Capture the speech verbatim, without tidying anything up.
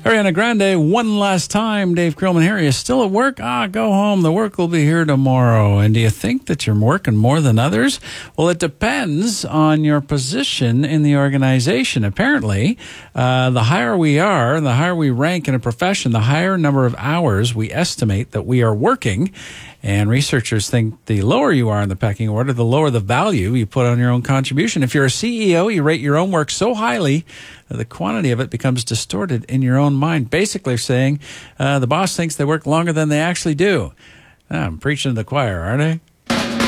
Ariana Grande, one last time. Dave Krillman here. Are you still at work? Ah, go home. The work will be here tomorrow. And do you think that you're working more than others? Well, it depends on your position in the organization. Apparently, uh, the higher we are, the higher we rank in a profession, the higher number of hours we estimate that we are working. And researchers think the lower you are in the pecking order, the lower the value you put on your own contribution. If you're a C E O, you rate your own work so highly that the quantity of it becomes distorted in your own mind. Basically saying uh, the boss thinks they work longer than they actually do. I'm preaching to the choir, aren't I?